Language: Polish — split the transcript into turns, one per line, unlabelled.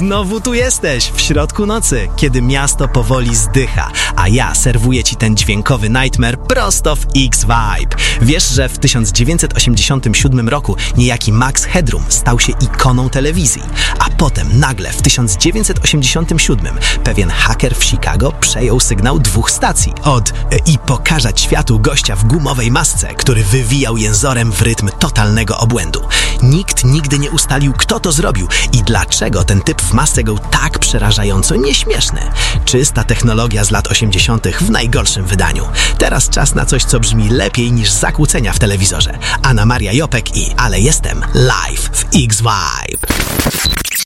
Znowu tu jesteś, w środku nocy, kiedy miasto powoli zdycha, a ja serwuję ci ten dźwiękowy nightmare prosto w X-Vibe. Wiesz, że w 1987 roku niejaki Max Headroom stał się ikoną telewizji, a potem nagle w 1987 pewien haker w Chicago przejął sygnał 2 stacji i pokazać światu gościa w gumowej masce, który wywijał jęzorem w rytm totalnego obłędu. Nikt nigdy nie ustalił, kto to zrobił i dlaczego ten typ w masce był tak przerażająco nieśmieszny. Czysta technologia z lat 80. w najgorszym wydaniu. Teraz czas na coś, co brzmi lepiej niż zakłócenia w telewizorze. Anna Maria Jopek i Ale jestem live w X-Vibe.